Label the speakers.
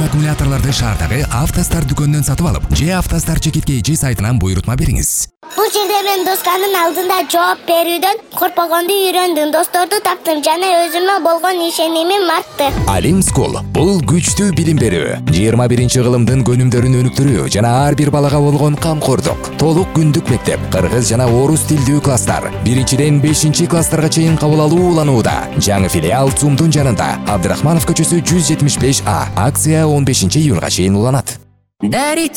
Speaker 1: аккумуляторлорду шаардагы Автостар дүкөнүнөн сатып алып, же Автостар чекиткейчи сайтынан буйрутма бериңиз.
Speaker 2: Бул жерде мен досканын алдында жооп берүүдөн коркпогонду үйрөндүм, досторду таптым жана өзүмө болгон ишенимим артты.
Speaker 1: Alim School бул күчтүү билим берүү, 21 кылымдын көнүмдөрүн өнүктүрүү жана ар бир балага болгон камкордук. Толук күндүк мектеп, кыргыз жана орус тилдүү класстар. 1-ден 5-класстарга чейин кабыл алуу уланууда. Жаңы филиал ЦУМдун жанында, Абдрахманов көчөсү 175А. Акция 15 июнга чейин уланат.
Speaker 3: Дарить